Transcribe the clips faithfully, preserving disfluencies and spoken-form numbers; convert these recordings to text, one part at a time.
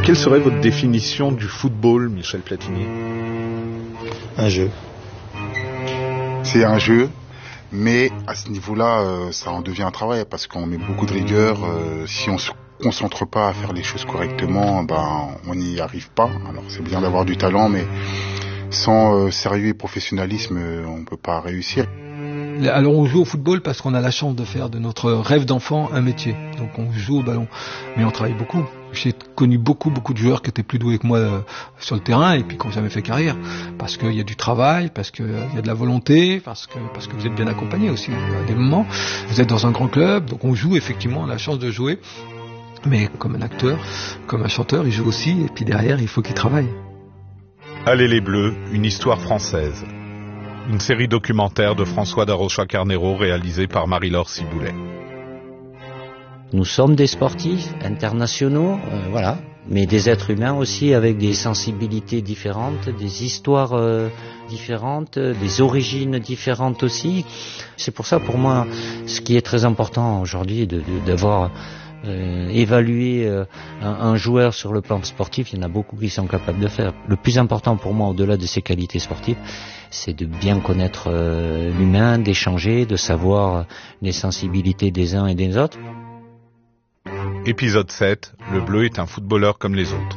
Quelle serait votre définition du football, Michel Platini? Un jeu. C'est un jeu, mais à ce niveau-là, euh, ça en devient un travail parce qu'on met beaucoup de rigueur. Euh, si on se concentre pas à faire les choses correctement, ben on n'y arrive pas. Alors c'est bien d'avoir du talent, mais sans euh, sérieux et professionnalisme, euh, on peut pas réussir. Alors on joue au football parce qu'on a la chance de faire de notre rêve d'enfant un métier. Donc on joue au ballon, mais on travaille beaucoup. J'ai connu beaucoup beaucoup de joueurs qui étaient plus doués que moi euh, sur le terrain et puis qui n'ont jamais fait carrière. Parce qu'il y a du travail, parce qu'il y a de la volonté, parce que parce que vous êtes bien accompagné aussi à des moments. Vous êtes dans un grand club, donc on joue effectivement, on a la chance de jouer. Mais comme un acteur, comme un chanteur, il joue aussi et puis derrière il faut qu'il travaille. Allez les Bleus, une histoire française. Une série documentaire de François Darocha Carnero réalisée par Marie-Laure Ciboulet. Nous sommes des sportifs internationaux, euh, voilà, mais des êtres humains aussi avec des sensibilités différentes, des histoires euh, différentes, des origines différentes aussi. C'est pour ça, pour moi, ce qui est très important aujourd'hui, de, de, d'avoir euh, évalué euh, un, un joueur sur le plan sportif, il y en a beaucoup qui sont capables de faire. Le plus important pour moi, au-delà de ses qualités sportives, c'est de bien connaître euh, l'humain, d'échanger, de savoir les sensibilités des uns et des autres. Épisode sept, le Bleu est un footballeur comme les autres.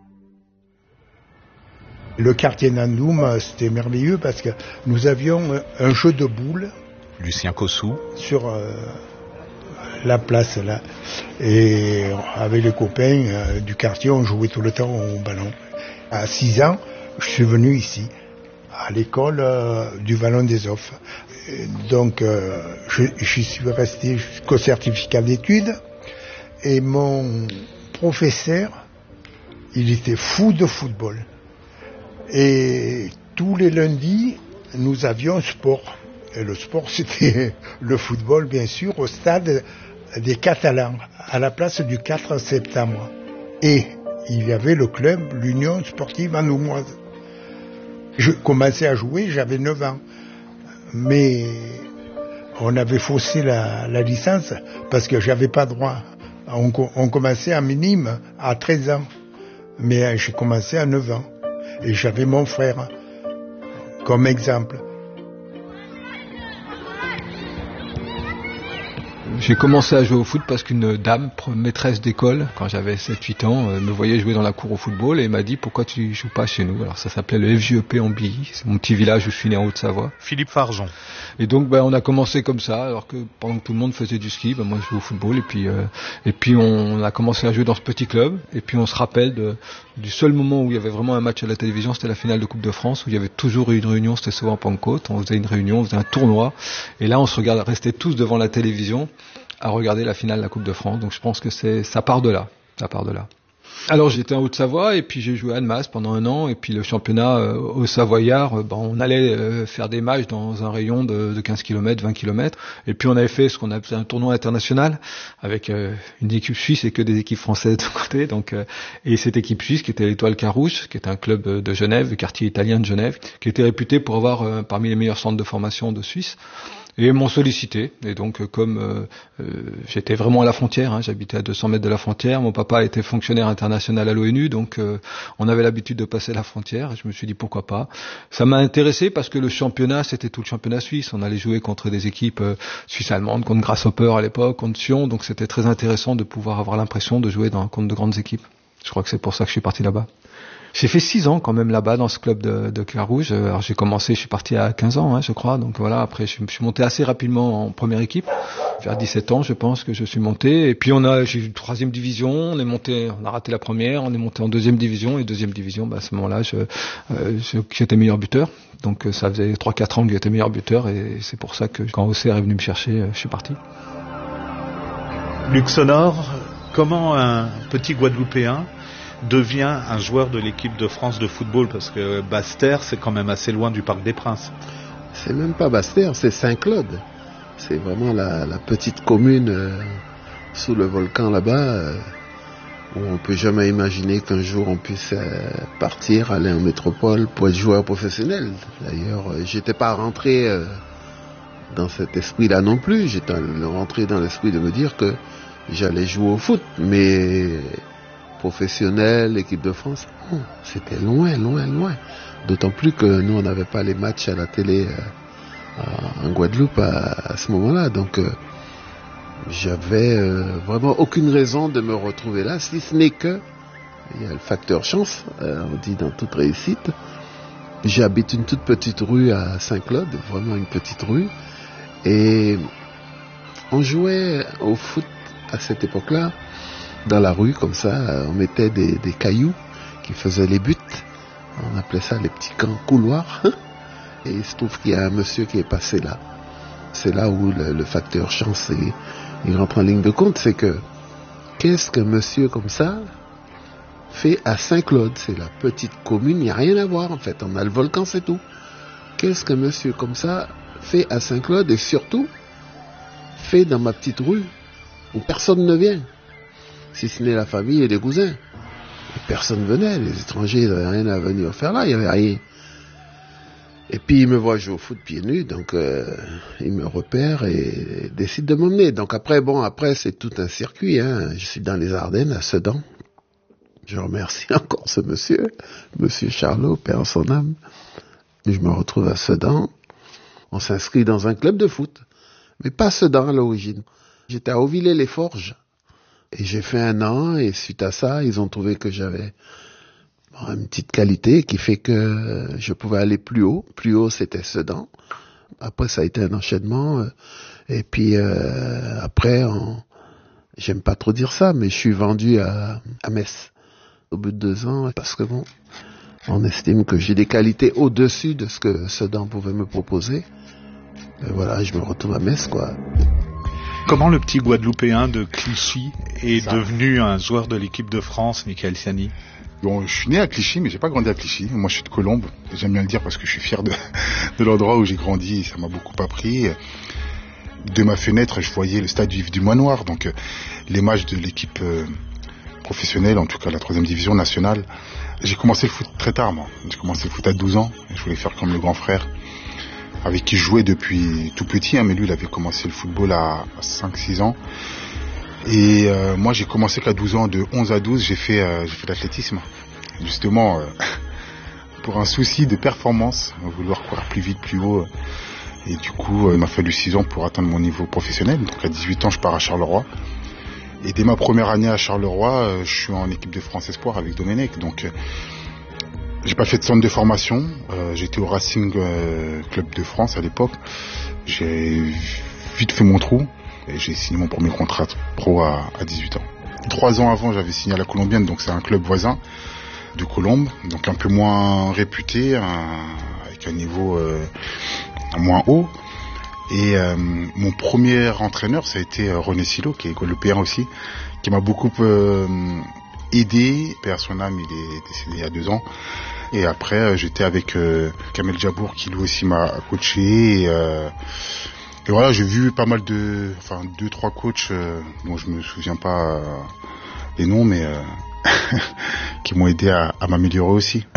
Le quartier Nandoum, c'était merveilleux parce que nous avions un jeu de boules. Lucien Cossou. Sur euh, la place là. Et avec les copains euh, du quartier, on jouait tout le temps au ballon. À six ans, je suis venu ici, à l'école euh, du Vallon des Offres. Et donc, euh, je, je suis resté jusqu'au certificat d'études. Et mon professeur, il était fou de football. Et tous les lundis, nous avions sport. Et le sport, c'était le football, bien sûr, au stade des Catalans, à la place du quatre septembre. Et il y avait le club, l'Union sportive andoumoise. Je commençais à jouer, j'avais neuf ans. Mais on avait faussé la, la licence parce que j'avais pas droit. On, on commençait à minime à treize ans, mais j'ai commencé à neuf ans. Et j'avais mon frère comme exemple. J'ai commencé à jouer au foot parce qu'une dame, maîtresse d'école, quand j'avais sept huit ans, me voyait jouer dans la cour au football et m'a dit « Pourquoi tu joues pas chez nous ?» Alors ça s'appelait le F J E P en Billy, c'est mon petit village où je suis né en Haute-Savoie. Philippe Fargeon. Et donc ben, on a commencé comme ça, alors que pendant que tout le monde faisait du ski, ben, moi je jouais au football et puis, euh, et puis on a commencé à jouer dans ce petit club. Et puis on se rappelle de, du seul moment où il y avait vraiment un match à la télévision, c'était la finale de Coupe de France, où il y avait toujours eu une réunion, c'était souvent en Pentecôte, on faisait une réunion, on faisait un tournoi. Et là on se regardait, restait tous devant la télévision à regarder la finale de la Coupe de France. Donc je pense que c'est ça part de là, ça part de là. Alors j'étais en Haute-Savoie et puis j'ai joué à Annemasse pendant un an et puis le championnat euh, au Savoyard, euh, ben, on allait euh, faire des matchs dans un rayon de, de quinze kilomètres, vingt kilomètres et puis on avait fait ce qu'on appelait un tournoi international avec euh, une équipe suisse et que des équipes françaises de côté. Donc euh, et cette équipe suisse qui était l'Étoile Carouge, qui est un club de Genève, le quartier italien de Genève, qui était réputé pour avoir euh, parmi les meilleurs centres de formation de Suisse. Et m'ont sollicité. Et donc, euh, comme euh, euh, j'étais vraiment à la frontière, hein, j'habitais à deux cents mètres de la frontière, mon papa était fonctionnaire international à l'ONU, donc euh, on avait l'habitude de passer la frontière. Et je me suis dit pourquoi pas. Ça m'a intéressé parce que le championnat, c'était tout le championnat suisse. On allait jouer contre des équipes euh, suisses-allemandes, contre Grasshopper à l'époque, contre Sion. Donc c'était très intéressant de pouvoir avoir l'impression de jouer dans, contre de grandes équipes. Je crois que c'est pour ça que je suis parti là-bas. J'ai fait six ans quand même là-bas dans ce club de, de Carouge. Alors j'ai commencé, je suis parti à quinze ans, hein, je crois. Donc voilà, après je, je suis monté assez rapidement en première équipe. Vers dix-sept ans, je pense que je suis monté. Et puis on a, j'ai eu troisième division. On est monté, on a raté la première. On est monté en deuxième division et deuxième division. Bah, à ce moment-là, je, euh, je, j'étais meilleur buteur. Donc ça faisait trois quatre ans que j'étais meilleur buteur et c'est pour ça que quand O C R est venu me chercher, je suis parti. Luc Sonor, comment un petit Guadeloupéen devient un joueur de l'équipe de France de football, parce que Basse-Terre, c'est quand même assez loin du Parc des Princes. C'est même pas Basse-Terre, c'est Saint-Claude. C'est vraiment la, la petite commune euh, sous le volcan là-bas, euh, où on peut jamais imaginer qu'un jour on puisse euh, partir, aller en métropole pour être joueur professionnel. D'ailleurs, euh, j'étais pas rentré euh, dans cet esprit-là non plus. J'étais rentré dans l'esprit de me dire que j'allais jouer au foot, mais professionnel, équipe de France. Non, c'était loin, loin, loin. D'autant plus que nous, on n'avait pas les matchs à la télé euh, en Guadeloupe à, à ce moment-là. Donc, euh, j'avais euh, vraiment aucune raison de me retrouver là, si ce n'est que, il y a le facteur chance, euh, on dit dans toute réussite. J'habite une toute petite rue à Saint-Claude, vraiment une petite rue. Et on jouait au foot à cette époque-là, dans la rue, comme ça, on mettait des, des cailloux qui faisaient les buts. On appelait ça les petits camps couloirs. Et il se trouve qu'il y a un monsieur qui est passé là. C'est là où le, le facteur chance est, il rentre en ligne de compte, c'est que qu'est-ce qu'un monsieur comme ça fait à Saint-Claude? C'est la petite commune, il n'y a rien à voir en fait. On a le volcan, c'est tout. Qu'est-ce qu'un monsieur comme ça fait à Saint-Claude et surtout fait dans ma petite rue où personne ne vient, si ce n'est la famille et les cousins. Et personne venait, les étrangers, ils n'avaient rien à venir faire là, il n'y avait rien. Et puis il me voit jouer au foot pieds nus, donc euh, il me repère et décide de m'emmener. Donc après, bon, après c'est tout un circuit, hein. Je suis dans les Ardennes, à Sedan. Je remercie encore ce monsieur, monsieur Charlot, paix en son âme. Je me retrouve à Sedan. On s'inscrit dans un club de foot, mais pas Sedan à l'origine. J'étais à Auvillers-les-Forges. Et j'ai fait un an, et suite à ça, ils ont trouvé que j'avais une petite qualité qui fait que je pouvais aller plus haut. Plus haut, c'était Sedan. Après, ça a été un enchaînement. Et puis, euh, après, on... j'aime pas trop dire ça, mais je suis vendu à, à Metz au bout de deux ans, parce que bon, on estime que j'ai des qualités au-dessus de ce que Sedan pouvait me proposer. Et voilà, je me retrouve à Metz, quoi. Comment le petit Guadeloupéen de Clichy est ça. devenu un joueur de l'équipe de France, Michael Siani? Bon, je suis né à Clichy, mais j'ai pas grandi à Clichy. Moi, je suis de Colombes. J'aime bien le dire parce que je suis fier de, de l'endroit où j'ai grandi. Ça m'a beaucoup appris. De ma fenêtre, je voyais le stade du Manoir. Donc, les matchs de l'équipe euh, professionnelle, en tout cas la troisième division nationale. J'ai commencé le foot très tard, moi. J'ai commencé le foot à douze ans. Je voulais faire comme le grand frère, avec qui je jouais depuis tout petit, hein, mais lui il avait commencé le football à cinq six ans. Et euh, moi j'ai commencé qu'à douze ans, de onze à douze j'ai fait, euh, j'ai fait l'athlétisme. Justement, euh, pour un souci de performance, vouloir courir plus vite, plus haut. Et du coup, euh, il m'a fallu six ans pour atteindre mon niveau professionnel. Donc à dix-huit ans, je pars à Charleroi. Et dès ma première année à Charleroi, euh, je suis en équipe de France Espoir avec Domenech. Donc... Euh, J'ai pas fait de centre de formation, euh, j'étais au Racing euh, Club de France à l'époque. J'ai vite fait mon trou et j'ai signé mon premier contrat pro à, à dix-huit ans. Trois ans avant, j'avais signé à la Colombienne, donc c'est un club voisin de Colombes, donc un peu moins réputé, un, avec un niveau euh, moins haut. Et euh, mon premier entraîneur, ça a été René Silo, qui est guadeloupéen aussi, qui m'a beaucoup euh, aidé. Père son âme, il est décédé il y a deux ans. Et après, euh, j'étais avec euh, Kamel Jabour, qui lui aussi m'a coaché. Et, euh, et voilà, j'ai vu pas mal de, enfin deux, trois coachs euh, dont je me souviens pas euh, les noms, mais euh, qui m'ont aidé à, à m'améliorer aussi.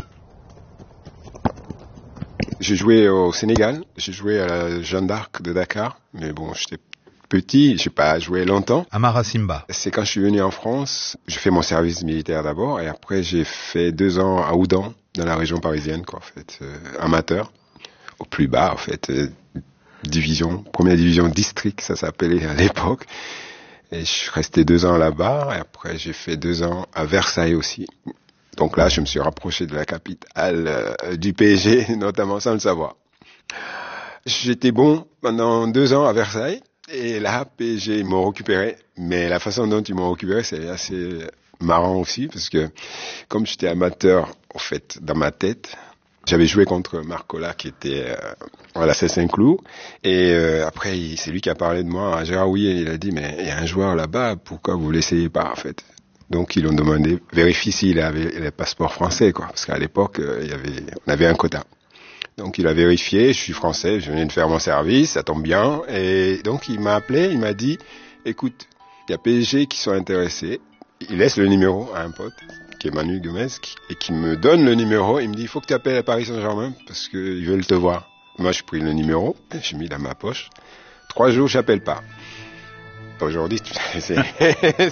J'ai joué au Sénégal, j'ai joué à la Jeanne d'Arc de Dakar, mais bon, j'étais petit, j'ai pas joué longtemps. Amara Simba. C'est quand je suis venu en France, j'ai fait mon service militaire d'abord, et après j'ai fait deux ans à Oudan, dans la région parisienne, quoi, en fait, euh, amateur, au plus bas, en fait, euh, division, première division district, ça s'appelait à l'époque. Et je suis resté deux ans là-bas, et après j'ai fait deux ans à Versailles aussi. Donc là, je me suis rapproché de la capitale euh, du P S G, notamment sans le savoir. J'étais bon pendant deux ans à Versailles, et là, P S G, ils m'ont récupéré. Mais la façon dont ils m'ont récupéré, c'est assez marrant aussi, parce que comme j'étais amateur, en fait, dans ma tête, j'avais joué contre Marcola, qui était euh, à la C Saint-Cloud, et euh, après, il, c'est lui qui a parlé de moi à Gérard Houillet. Il a dit, mais il y a un joueur là-bas, pourquoi vous l'essayez pas, en fait? Donc, ils l'ont demandé, vérifie s'il avait le passeport français, quoi, parce qu'à l'époque, euh, il y avait, on avait un quota. Donc, il a vérifié, je suis français, je venais de faire mon service, ça tombe bien, et donc, il m'a appelé, il m'a dit, écoute, il y a P S G qui sont intéressés, il laisse le numéro à un pote, qui est Manu Gomez, et qui me donne le numéro, il me dit, il faut que tu appelles à Paris Saint-Germain, parce qu'ils veulent te voir. Moi, j'ai pris le numéro, j'ai mis dans ma poche, trois jours, j'appelle pas. Aujourd'hui, c'est...